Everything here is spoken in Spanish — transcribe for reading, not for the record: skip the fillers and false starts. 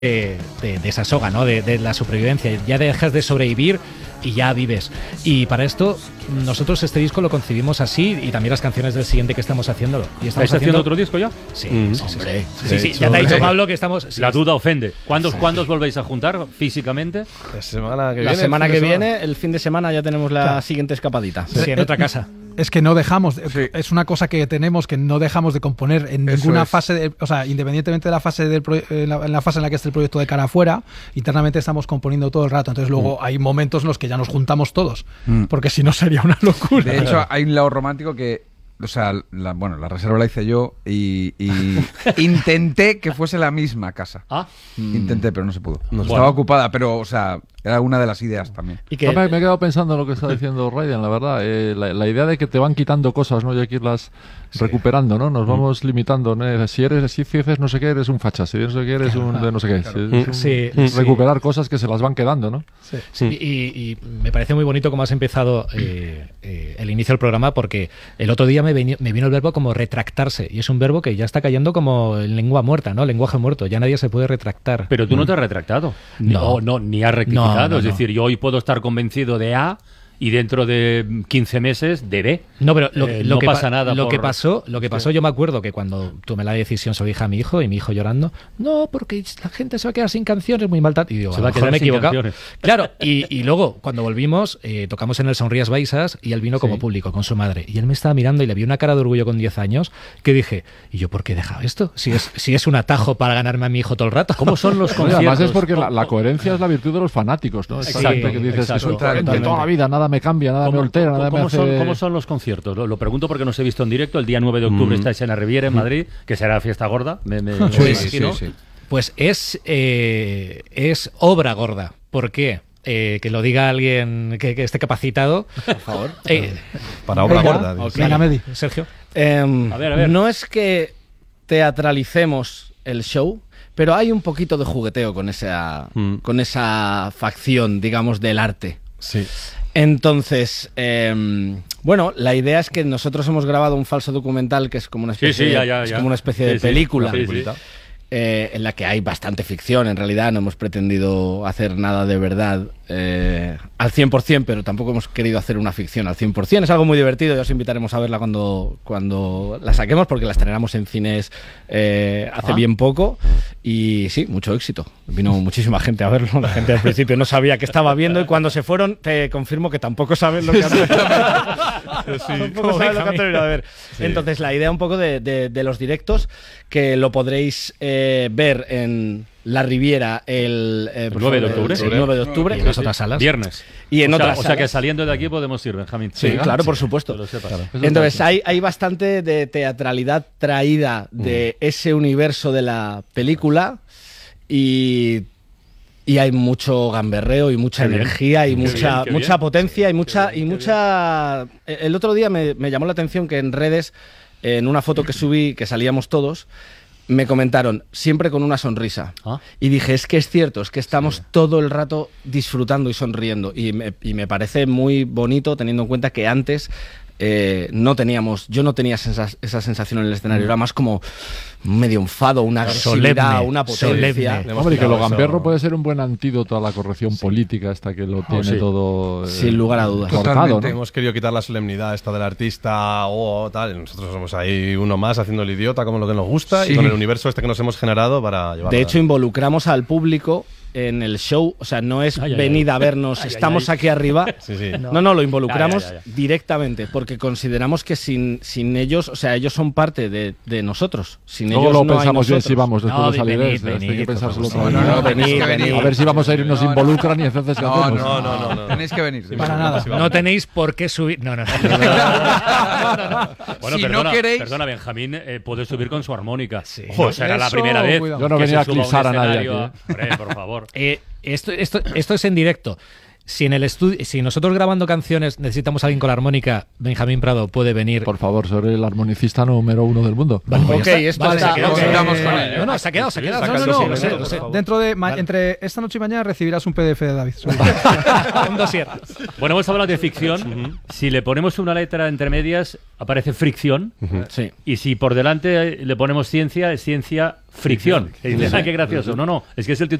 de esa soga, ¿no? De la supervivencia. Ya dejas de sobrevivir y ya vives. Y para esto, nosotros este disco lo concebimos así, y también las canciones del siguiente que estamos haciéndolo. Y ¿Estáis haciendo otro disco ya? Sí, hombre. Sí. Ya te ha dicho Pablo que estamos... Sí, la duda ofende. ¿Cuándo os volvéis a juntar físicamente? La semana que viene, el fin de semana ya tenemos la siguiente escapadita. Sí, en otra casa. Es que no dejamos, es una cosa que tenemos, que no dejamos de componer en ninguna fase, o sea, independientemente de la fase en la fase en la que esté el proyecto de cara afuera, internamente estamos componiendo todo el rato. Entonces luego hay momentos en los que ya nos juntamos todos, porque si no sería una locura. De hecho, hay un lado romántico que, o sea, la reserva la hice yo y intenté que fuese la misma casa. Intenté, pero no se pudo. Estaba ocupada, pero, o sea, era una de las ideas también. ¿Y que me he quedado pensando en lo que está diciendo Raiden, la verdad. La idea de que te van quitando cosas, ¿no? Y hay que irlas recuperando, ¿no? Nos vamos limitando, ¿no? Si haces no sé qué, eres un facha. Si eres no sé qué, eres un de no sé qué. Recuperar cosas que se las van quedando, ¿no? Sí. Y me parece muy bonito cómo has empezado el inicio del programa, porque el otro día me vino el verbo como retractarse, y es un verbo que ya está cayendo como en lengua muerta, ¿no? Lenguaje muerto. Ya nadie se puede retractar. Pero tú no te has retractado. No, ni has rectificado. Es decir, yo hoy puedo estar convencido de A y dentro de 15 meses de B. No, pero lo no que pasa nada. Lo que pasó, yo me acuerdo que cuando tomé la decisión se lo dije a mi hijo, y mi hijo llorando, no, porque la gente se va a quedar sin canciones, muy mal. Y digo, se va a quedar sin canciones. Claro, y luego, cuando volvimos, tocamos en el Sonrías Baixas, y él vino como público, con su madre. Y él me estaba mirando y le vi una cara de orgullo con 10 años, que dije, ¿y yo por qué he dejado esto? Si es un atajo para ganarme a mi hijo todo el rato. ¿Cómo son los conciertos? Además es porque la coherencia es la virtud de los fanáticos, ¿no? Exacto, que dices, que soy coherente toda la vida, nada me cambia, nada me altera. ¿Cómo son los conciertos? Lo pregunto porque no os he visto en directo. El día 9 de octubre estáis en la Riviera, en Madrid, que será la fiesta gorda. Sí. Pues es obra gorda. ¿Por qué? Que lo diga alguien que esté capacitado. Por favor. Para obra gorda. Venga, Medi. Sergio. A ver. No es que teatralicemos el show, pero hay un poquito de jugueteo con esa facción, digamos, del arte. Sí. Entonces, bueno, la idea es que nosotros hemos grabado un falso documental que es como una especie, como una especie de película. En la que hay bastante ficción, en realidad no hemos pretendido hacer nada de verdad al 100%, pero tampoco hemos querido hacer una ficción al 100%. Es algo muy divertido, ya os invitaremos a verla cuando la saquemos, porque la estrenamos en cines hace bien poco, y sí, mucho éxito. Vino muchísima gente a verlo, la gente al principio no sabía que estaba viendo, y cuando se fueron te confirmo que tampoco saben lo que han tampoco saben lo que han terminado de ver. Entonces la idea un poco de los directos, que lo podréis ver en La Riviera el 9 de octubre. El 9 de octubre. Y en las otras salas. Viernes. Y en otras salas. O sea que saliendo de aquí podemos ir, Benjamín. Sí, claro, por supuesto. Claro. Entonces hay bastante de teatralidad traída de ese universo de la película, y hay mucho gamberreo y mucha energía y mucha potencia y mucha. El otro día me llamó la atención que en redes, en una foto que subí, que salíamos todos, me comentaron, siempre con una sonrisa. Y dije, es que es cierto, es que estamos todo el rato disfrutando y sonriendo. Y me parece muy bonito, teniendo en cuenta que antes yo no tenía esa sensación en el escenario, era más como medio enfado, una agresividad, una potencia. Hombre, y que lo gamberro puede ser un buen antídoto a la corrección política, hasta que lo tiene todo sin lugar a dudas. Totalmente. ¿No? Hemos querido quitar la solemnidad esta del artista o tal, nosotros somos ahí uno más haciendo el idiota como lo que nos gusta, y con el universo este que nos hemos generado para llevarlo. De hecho, involucramos al público en el show, o sea, no es venid a vernos, estamos aquí arriba. No, lo involucramos directamente, porque consideramos que sin ellos, o sea, ellos son parte de nosotros. Sin Luego ellos lo no pensamos hay bien si vamos después de salir. Hay que pensárselo otra vez. A ver si vamos a ir y nos involucran, y entonces ¿qué hacemos? No. Tenéis que venir. Para nada. No tenéis por qué subir. No. Bueno, si perdona, Benjamín puede subir con su armónica. Joder, será la primera vez. Yo no venía a eclipsar a nadie aquí. Hombre, por favor. Esto es en directo. Si en el estudio, si nosotros grabando canciones necesitamos a alguien con la armónica, Benjamín Prado puede venir. Por favor, soy el armonicista número 1 del mundo. Vale, ok, esto está. No, se ha quedado. Lo sé. Dentro de entre esta noche y mañana recibirás un PDF de David. Un dossier. Bueno, hemos hablado de ficción. Si le ponemos una letra entre medias, aparece fricción. Sí. Y si por delante le ponemos ciencia, es ciencia fricción. Qué gracioso. No, es que es el título